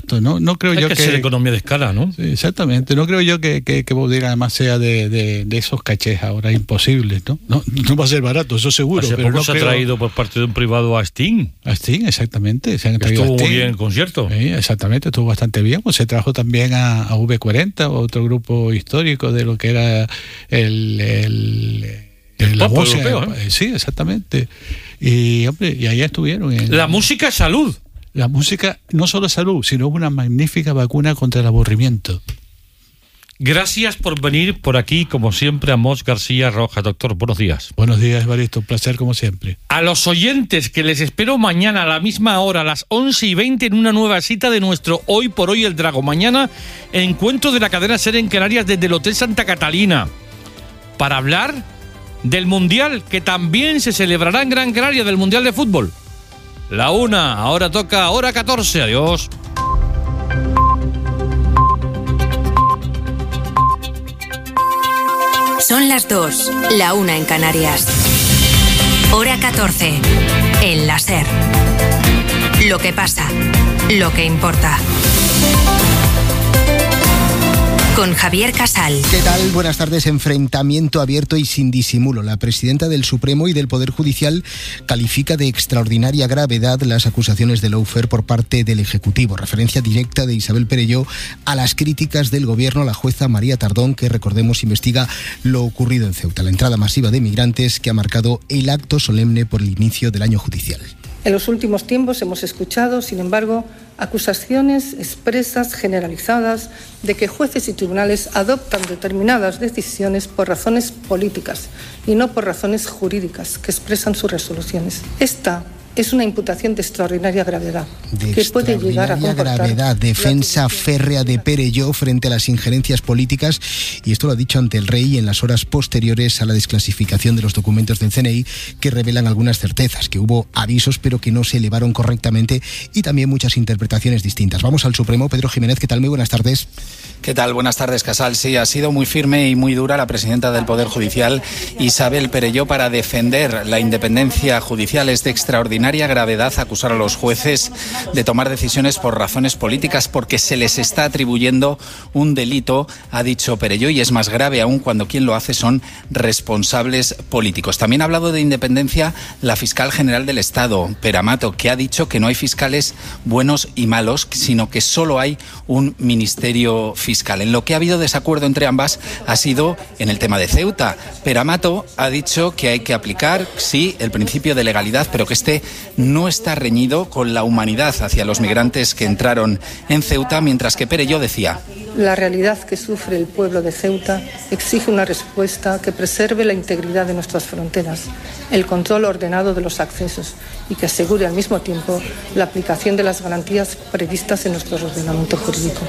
Exacto, no creo yo que... Hay que hacer economía de escala, ¿no? Sí, exactamente, no creo yo que Bodega además sea de esos cachés ahora imposibles, ¿no? No va a ser barato, eso seguro. Hace pero poco no se creo... ha traído por parte de un privado a Sting. A Sting, exactamente. Se han traído estuvo a Sting. muy bien el concierto. Sí, exactamente, estuvo bastante bien. Pues se trajo también a V40, otro grupo histórico de lo que era el la pop música europeo, ¿eh? Sí, exactamente. Y hombre, y allá estuvieron. La música es salud. La música no solo es salud, sino una magnífica vacuna contra el aburrimiento. Gracias por venir por aquí, como siempre, Amos García Roja. Doctor, buenos días. Buenos días, Evaristo. Un placer, como siempre. A los oyentes que les espero mañana a la misma hora, a las 11:20, en una nueva cita de nuestro Hoy por Hoy el Drago. Mañana, encuentro de la cadena SER en Canarias desde el Hotel Santa Catalina, para hablar del Mundial, que también se celebrará en Gran Canaria, del Mundial de Fútbol. La 1, ahora toca hora 14. Adiós. Son las 2, la 1 en Canarias. Hora 14, en la SER. Lo que pasa, lo que importa. Con Javier Casal. ¿Qué tal? Buenas tardes. Enfrentamiento abierto y sin disimulo. La presidenta del Supremo y del Poder Judicial califica de extraordinaria gravedad las acusaciones de lawfare por parte del Ejecutivo. Referencia directa de Isabel Perelló a las críticas del Gobierno a la jueza María Tardón, que, recordemos, investiga lo ocurrido en Ceuta, la entrada masiva de migrantes que ha marcado el acto solemne por el inicio del año judicial. En los últimos tiempos hemos escuchado, sin embargo, acusaciones expresas, generalizadas, de que jueces y tribunales adoptan determinadas decisiones por razones políticas y no por razones jurídicas que expresan sus resoluciones. Esta es una imputación de extraordinaria gravedad, que puede llegar a comportar... gravedad, defensa férrea de Perelló frente a las injerencias políticas, y esto lo ha dicho ante el Rey en las horas posteriores a la desclasificación de los documentos del CNI, que revelan algunas certezas, que hubo avisos pero que no se elevaron correctamente, y también muchas interpretaciones distintas. Vamos al Supremo. Pedro Jiménez, ¿qué tal? Muy buenas tardes. ¿Qué tal? Buenas tardes, Casal. Sí, ha sido muy firme y muy dura la presidenta del Poder Judicial, Isabel Perelló, para defender la independencia judicial. Es de extraordinaria gravedad acusar a los jueces de tomar decisiones por razones políticas, porque se les está atribuyendo un delito, ha dicho Perelló, y es más grave aún cuando quien lo hace son responsables políticos. También ha hablado de independencia la fiscal general del Estado, Pera Mato, que ha dicho que no hay fiscales buenos y malos, sino que solo hay un ministerio fiscal. En lo que ha habido desacuerdo entre ambas ha sido en el tema de Ceuta. Pera Mato ha dicho que hay que aplicar, sí, el principio de legalidad, pero que este no está reñido con la humanidad hacia los migrantes que entraron en Ceuta, mientras que Perelló decía: la realidad que sufre el pueblo de Ceuta exige una respuesta que preserve la integridad de nuestras fronteras, el control ordenado de los accesos y que asegure al mismo tiempo la aplicación de las garantías previstas en nuestro ordenamiento jurídico.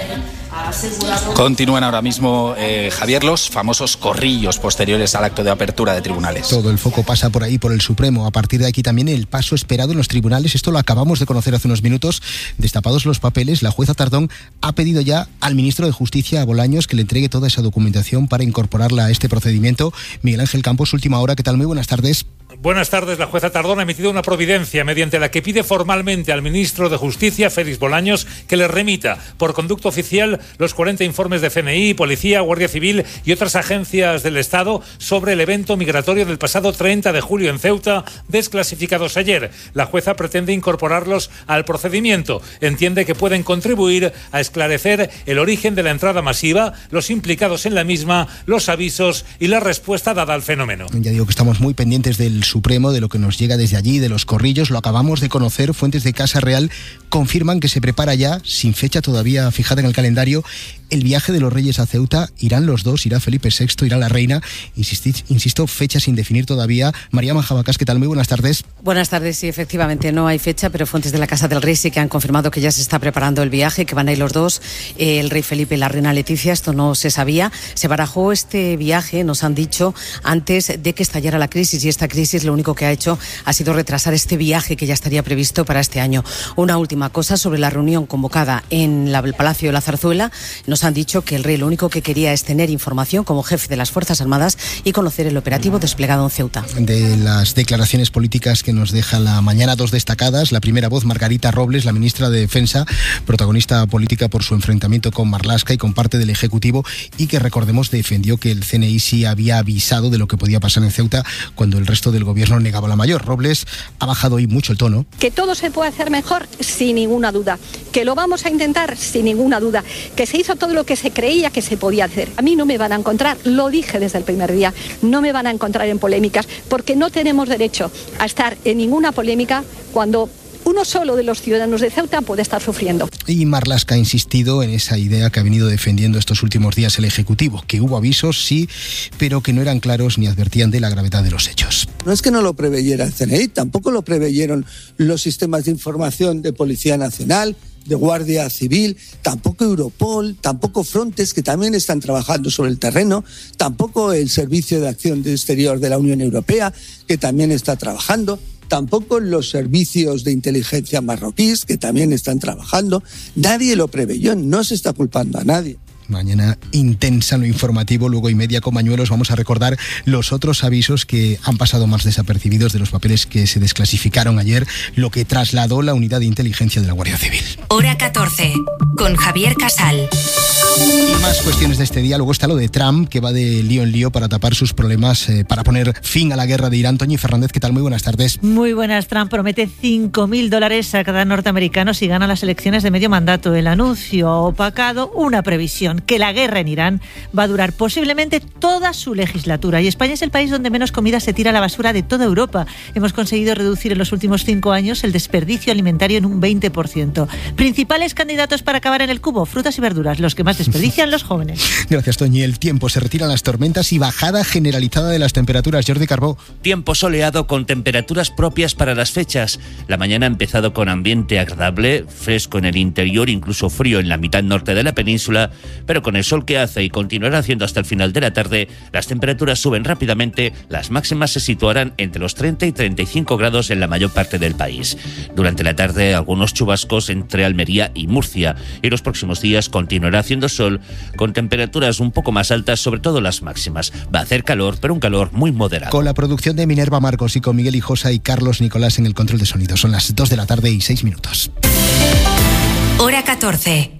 Continúan ahora mismo, Javier, los famosos corrillos posteriores al acto de apertura de tribunales. Todo el foco pasa por ahí, por el Supremo. A partir de aquí también el paso esperado en los tribunales. Esto lo acabamos de conocer hace unos minutos. Destapados los papeles, la jueza Tardón ha pedido ya al ministro de Justicia, a Bolaños, que le entregue toda esa documentación para incorporarla a este procedimiento. Miguel Ángel Campos, última hora. ¿Qué tal? Muy buenas tardes. Buenas tardes. La jueza Tardón ha emitido una providencia mediante la que pide formalmente al ministro de Justicia, Félix Bolaños, que le remita por conducto oficial los 40 informes de CNI, Policía, Guardia Civil y otras agencias del Estado sobre el evento migratorio del pasado 30 de julio en Ceuta, desclasificados ayer. La jueza pretende incorporarlos al procedimiento. Entiende que pueden contribuir a esclarecer el origen de la entrada masiva, los implicados en la misma, los avisos y la respuesta dada al fenómeno. Ya digo que estamos muy pendientes del Supremo, de lo que nos llega desde allí, de los corrillos. Lo acabamos de conocer. Fuentes de Casa Real confirman que se prepara ya, sin fecha todavía fijada en el calendario, el viaje de los Reyes a Ceuta. Irán los dos, irá Felipe VI, irá la reina. Insisto, fecha sin definir todavía. María Manjabacás, ¿qué tal? Muy buenas tardes. Buenas tardes. Sí, efectivamente no hay fecha, pero fuentes de la Casa del Rey sí que han confirmado que ya se está preparando el viaje, que van a ir los dos, el rey Felipe y la reina Leticia. Esto no se sabía. Se barajó este viaje, nos han dicho, antes de que estallara la crisis, y esta crisis lo único que ha hecho ha sido retrasar este viaje que ya estaría previsto para este año. Una última cosa sobre la reunión convocada en el Palacio de la Zarzuela. Nos Nos han dicho que el rey lo único que quería es tener información como jefe de las Fuerzas Armadas y conocer el operativo desplegado en Ceuta. De las declaraciones políticas que nos deja la mañana, dos destacadas. La primera voz, Margarita Robles, la ministra de Defensa, protagonista política por su enfrentamiento con Marlaska y con parte del Ejecutivo, y que, recordemos, defendió que el CNI sí había avisado de lo que podía pasar en Ceuta cuando el resto del gobierno negaba la mayor. Robles ha bajado hoy mucho el tono. Que todo se puede hacer mejor, sin ninguna duda. Que lo vamos a intentar, sin ninguna duda. Que se hizo todo lo que se creía que se podía hacer. A mí no me van a encontrar, lo dije desde el primer día, no me van a encontrar en polémicas, porque no tenemos derecho a estar en ninguna polémica cuando uno solo de los ciudadanos de Ceuta puede estar sufriendo. Y Marlaska ha insistido en esa idea que ha venido defendiendo estos últimos días el Ejecutivo, que hubo avisos, sí, pero que no eran claros ni advertían de la gravedad de los hechos. No es que no lo preveyera el CNI, tampoco lo preveyeron los sistemas de información de Policía Nacional, de Guardia Civil, tampoco Europol, tampoco Frontex, que también están trabajando sobre el terreno, tampoco el Servicio de Acción Exterior de la Unión Europea, que también está trabajando, tampoco los servicios de inteligencia marroquíes, que también están trabajando. Nadie lo preveyó, no se está culpando a nadie. Mañana intensa en lo informativo, luego y media con Mañuelos. Vamos a recordar los otros avisos que han pasado más desapercibidos de los papeles que se desclasificaron ayer, lo que trasladó la unidad de inteligencia de la Guardia Civil. Hora 14, con Javier Casal. Y más cuestiones de este día. Luego está lo de Trump, que va de lío en lío para tapar sus problemas, para poner fin a la guerra de Irán. Toñi Fernández, ¿qué tal? Muy buenas tardes. Muy buenas. Trump promete $5.000 a cada norteamericano si gana las elecciones de medio mandato. El anuncio ha opacado una previsión, que la guerra en Irán va a durar posiblemente toda su legislatura. Y España es el país donde menos comida se tira a la basura de toda Europa. Hemos conseguido reducir en los últimos 5 años el desperdicio alimentario en un 20%. Principales candidatos para acabar en el cubo: frutas y verduras, los que más desperdician los jóvenes. Gracias, Toñi. El tiempo, se retiran las tormentas y bajada generalizada de las temperaturas. Jordi Carbó. Tiempo soleado con temperaturas propias para las fechas. La mañana ha empezado con ambiente agradable, fresco en el interior, incluso frío en la mitad norte de la península, pero con el sol que hace y continuará haciendo hasta el final de la tarde, las temperaturas suben rápidamente. Las máximas se situarán entre los 30 y 35 grados en la mayor parte del país. Durante la tarde, algunos chubascos entre Almería y Murcia, y los próximos días continuará haciendo sol con temperaturas un poco más altas, sobre todo las máximas. Va a hacer calor, pero un calor muy moderado. Con la producción de Minerva Marcos y con Miguel Hijosa y Carlos Nicolás en el control de sonido. Son las 2 de la tarde y 6 minutos. Hora 14.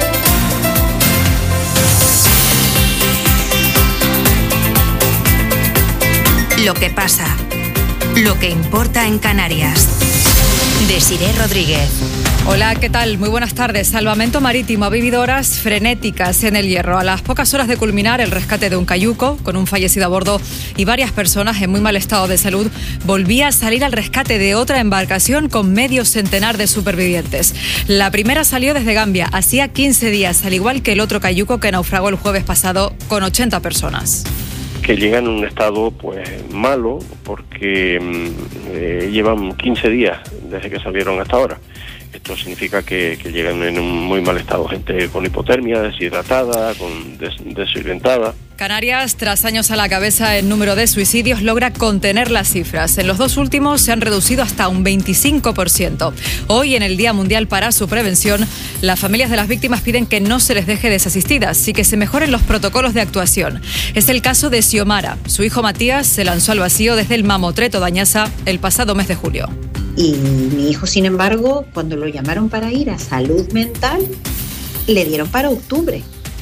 Lo que pasa, lo que importa en Canarias. Desiré Rodríguez. Hola, ¿qué tal? Muy buenas tardes. Salvamento Marítimo ha vivido horas frenéticas en el Hierro. A las pocas horas de culminar el rescate de un cayuco, con un fallecido a bordo y varias personas en muy mal estado de salud, volvía a salir al rescate de otra embarcación con medio centenar de supervivientes. La primera salió desde Gambia, hacía 15 días, al igual que el otro cayuco que naufragó el jueves pasado con 80 personas. Que llegan en un estado pues malo, porque llevan 15 días desde que salieron hasta ahora. Esto significa que llegan en un muy mal estado, gente con hipotermia, deshidratada, desorientada. Canarias, tras años a la cabeza en número de suicidios, logra contener las cifras. En los 2 últimos se han reducido hasta un 25%. Hoy, en el Día Mundial para su Prevención, las familias de las víctimas piden que no se les deje desasistidas y que se mejoren los protocolos de actuación. Es el caso de Xiomara. Su hijo Matías se lanzó al vacío desde el Mamotreto de Añasa el pasado mes de julio. Y mi hijo, sin embargo, cuando lo llamaron para ir a salud mental, le dieron para octubre.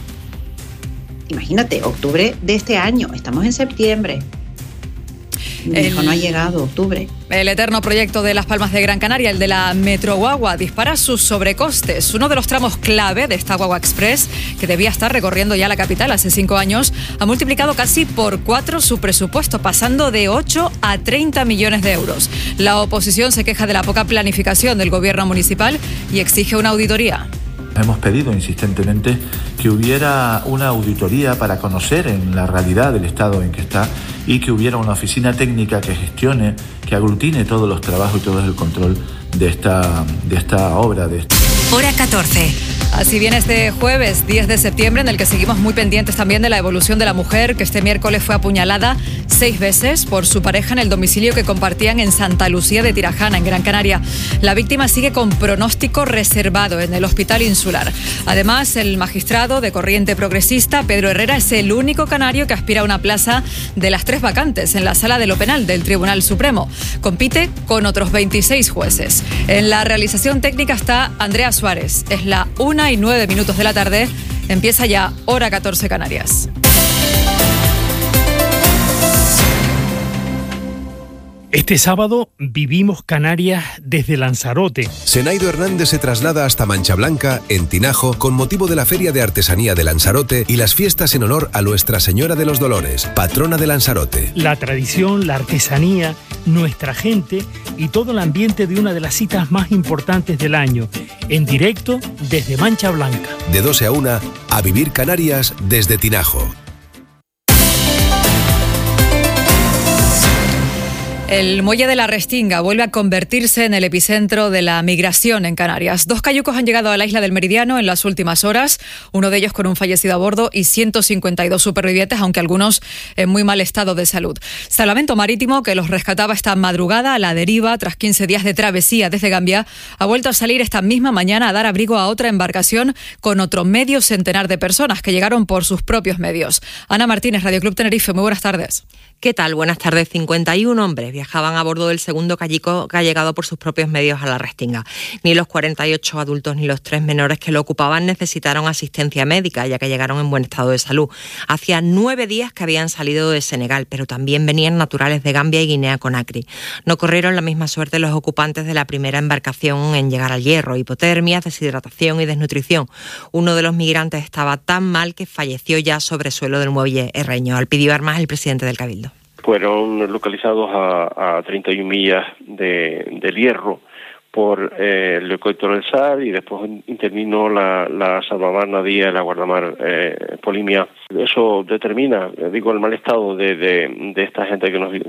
Imagínate, octubre de este año, estamos en septiembre. Mi hijo no ha llegado, octubre. El eterno proyecto de Las Palmas de Gran Canaria, el de la Metroguagua, dispara sus sobrecostes. Uno de los tramos clave de esta Guagua Express, que debía estar recorriendo ya la capital hace 5 años, ha multiplicado casi por 4 su presupuesto, pasando de 8 a 30 millones de euros. La oposición se queja de la poca planificación del gobierno municipal y exige una auditoría. Hemos pedido insistentemente que hubiera una auditoría para conocer en la realidad del estado en que está y que hubiera una oficina técnica que gestione, que aglutine todos los trabajos y todo el control de esta obra. Hora 14. Así viene este jueves 10 de septiembre, en el que seguimos muy pendientes también de la evolución de la mujer que este miércoles fue apuñalada 6 veces por su pareja en el domicilio que compartían en Santa Lucía de Tirajana, en Gran Canaria. La víctima sigue con pronóstico reservado en el Hospital Insular. Además, el magistrado de corriente progresista, Pedro Herrera, es el único canario que aspira a una plaza de las 3 vacantes en la Sala de lo Penal del Tribunal Supremo. Compite con otros 26 jueces. En la realización técnica está Andrea Suárez. Es la 1:09 de la tarde. Empieza ya Hora 14 Canarias. Este sábado vivimos Canarias desde Lanzarote. Senaido Hernández se traslada hasta Mancha Blanca, en Tinajo, con motivo de la Feria de Artesanía de Lanzarote y las fiestas en honor a Nuestra Señora de los Dolores, patrona de Lanzarote. La tradición, la artesanía, nuestra gente y todo el ambiente de una de las citas más importantes del año. En directo desde Mancha Blanca. De 12 a 1, a vivir Canarias desde Tinajo. El muelle de la Restinga vuelve a convertirse en el epicentro de la migración en Canarias. 2 cayucos han llegado a la isla del Meridiano en las últimas horas, uno de ellos con un fallecido a bordo y 152 supervivientes, aunque algunos en muy mal estado de salud. Salvamento Marítimo, que los rescataba esta madrugada a la deriva tras 15 días de travesía desde Gambia, ha vuelto a salir esta misma mañana a dar abrigo a otra embarcación con otro medio centenar de personas que llegaron por sus propios medios. Ana Martínez, Radio Club Tenerife, muy buenas tardes. ¿Qué tal? Buenas tardes. 51 hombres viajaban a bordo del segundo cayuco que ha llegado por sus propios medios a la Restinga. Ni los 48 adultos ni los 3 menores que lo ocupaban necesitaron asistencia médica, ya que llegaron en buen estado de salud. Hacía 9 días que habían salido de Senegal, pero también venían naturales de Gambia y Guinea-Conakry. No corrieron la misma suerte los ocupantes de la primera embarcación en llegar al Hierro: hipotermia, deshidratación y desnutrición. Uno de los migrantes estaba tan mal que falleció ya sobre suelo del muelle herreño. Alpidio Armas, el presidente del Cabildo. Fueron localizados a 31 millas del Hierro por el helicóptero del SAR, y después intervino la salvamar Día y la guardamar Polimia. Eso determina, el mal estado de esta gente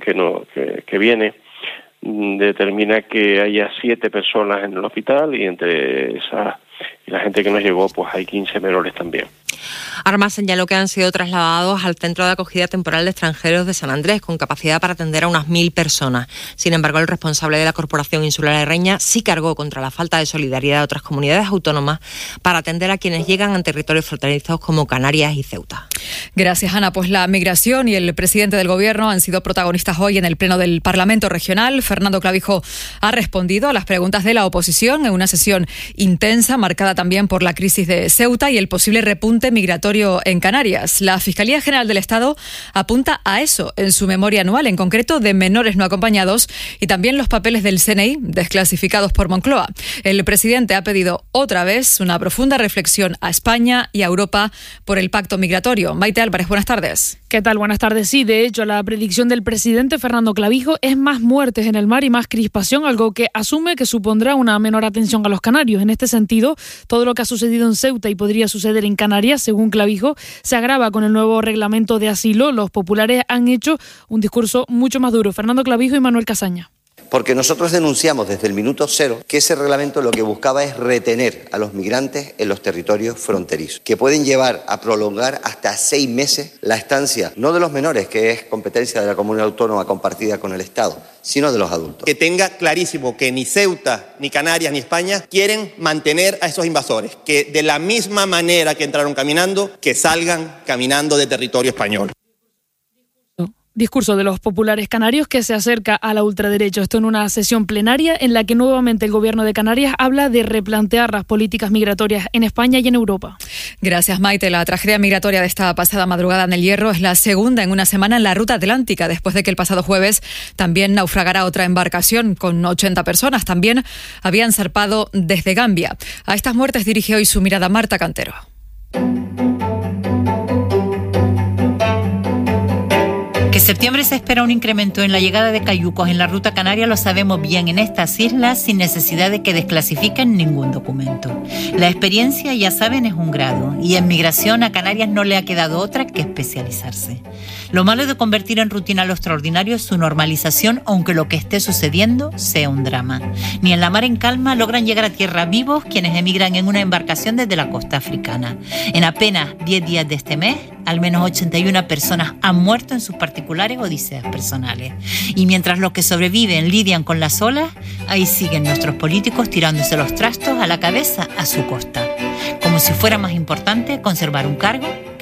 que viene. Determina que haya 7 personas en el hospital, y entre esas y la gente que nos llegó, pues hay 15 menores también. Armas señaló que han sido trasladados al Centro de Acogida Temporal de Extranjeros de San Andrés, con capacidad para atender a unas 1.000 personas. Sin embargo, el responsable de la Corporación Insular Herreña sí cargó contra la falta de solidaridad de otras comunidades autónomas para atender a quienes llegan en territorios fronterizos como Canarias y Ceuta. Gracias, Ana. Pues la migración y el presidente del Gobierno han sido protagonistas hoy en el Pleno del Parlamento Regional. Fernando Clavijo ha respondido a las preguntas de la oposición en una sesión intensa, marcada también por la crisis de Ceuta y el posible repunte migratorio en Canarias. La Fiscalía General del Estado apunta a eso en su memoria anual, en concreto de menores no acompañados, y también los papeles del CNI desclasificados por Moncloa. El presidente ha pedido otra vez una profunda reflexión a España y a Europa por el pacto migratorio. Maite Álvarez, buenas tardes. ¿Qué tal? Buenas tardes. Sí, de hecho, la predicción del presidente Fernando Clavijo es más muertes en el mar y más crispación, algo que asume que supondrá una menor atención a los canarios. En este sentido, todo lo que ha sucedido en Ceuta y podría suceder en Canarias, según Clavijo, se agrava con el nuevo reglamento de asilo. Los populares han hecho un discurso mucho más duro. Fernando Clavijo y Manuel Casaña. Porque nosotros denunciamos desde el minuto cero que ese reglamento lo que buscaba es retener a los migrantes en los territorios fronterizos, que pueden llevar a prolongar hasta 6 meses la estancia, no de los menores, que es competencia de la comunidad autónoma compartida con el Estado, sino de los adultos. Que tenga clarísimo que ni Ceuta, ni Canarias, ni España quieren mantener a esos invasores, que de la misma manera que entraron caminando, que salgan caminando de territorio español. Discurso de los populares canarios que se acerca a la ultraderecha. Esto en una sesión plenaria en la que nuevamente el Gobierno de Canarias habla de replantear las políticas migratorias en España y en Europa. Gracias, Maite. La tragedia migratoria de esta pasada madrugada en el Hierro es la segunda en una semana en la ruta atlántica, después de que el pasado jueves también naufragara otra embarcación con 80 personas. También habían zarpado desde Gambia. A estas muertes dirige hoy su mirada Marta Cantero. Que septiembre se espera un incremento en la llegada de cayucos en la ruta canaria lo sabemos bien en estas islas, sin necesidad de que desclasifiquen ningún documento. La experiencia, ya saben, es un grado, y en migración a Canarias no le ha quedado otra que especializarse. Lo malo de convertir en rutina lo extraordinario es su normalización, aunque lo que esté sucediendo sea un drama. Ni en la mar en calma logran llegar a tierra vivos quienes emigran en una embarcación desde la costa africana. En apenas 10 días de este mes, Al menos 81 personas han muerto en sus particulares odiseas personales. Y mientras los que sobreviven lidian con las olas, ahí siguen nuestros políticos tirándose los trastos a la cabeza a su costa. Como si fuera más importante conservar un cargo